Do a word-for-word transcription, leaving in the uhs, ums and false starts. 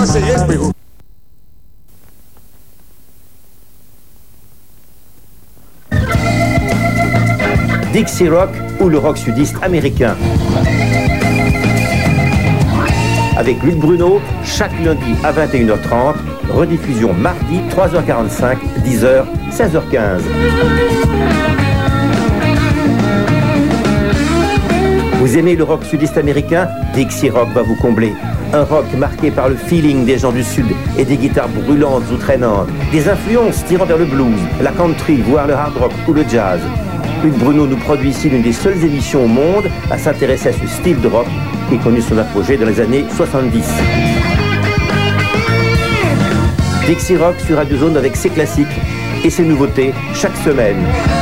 say yes, people. Dixie Rock ou le rock sudiste américain. Avec Luc Bruno, chaque lundi à vingt et une heures trente, rediffusion mardi trois heures quarante-cinq, dix heures, seize heures quinze. Vous aimez le rock sudiste américain? Dixie Rock va vous combler. Un rock marqué par le feeling des gens du Sud et des guitares brûlantes ou traînantes, des influences tirant vers le blues, la country, voire le hard rock ou le jazz. Luc Bruno nous produit ici l'une des seules émissions au monde à s'intéresser à ce style de rock qui connut son apogée dans les années soixante-dix. Dixie Rock sur Radio Zone avec ses classiques et ses nouveautés chaque semaine.